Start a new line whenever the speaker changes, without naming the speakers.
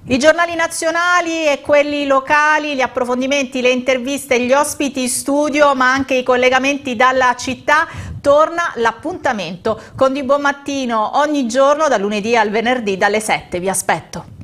I giornali nazionali e quelli locali, gli approfondimenti, le interviste, gli ospiti in studio, ma anche i collegamenti dalla città. Torna l'appuntamento con Di Buon Mattino ogni giorno, dal lunedì al venerdì, dalle 7. Vi aspetto.